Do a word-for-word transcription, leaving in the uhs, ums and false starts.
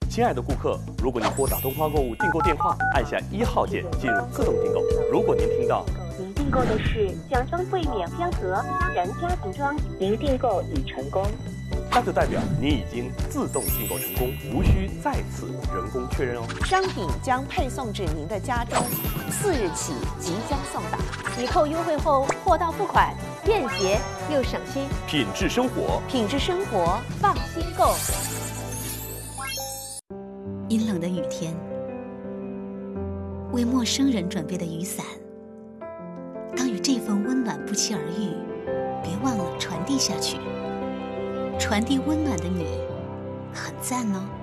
亲爱的顾客，如果您拨打东方购物订购电话，按下一号键进入自动订购。如果您听到您订购的是江双汇免香盒然家庭装，您订购已成功， 那就代表您已经自动订购成功，无需再次人工确认哦。 商品将配送至您的家中，四日起即将送达。抵扣优惠后，货到付款，便捷又省心。 品质生活， 品质生活，放心购。 阴冷的雨天，为陌生人准备的雨伞，当与这份温暖不期而遇，别忘了传递下去。传递温暖的你，很赞哦。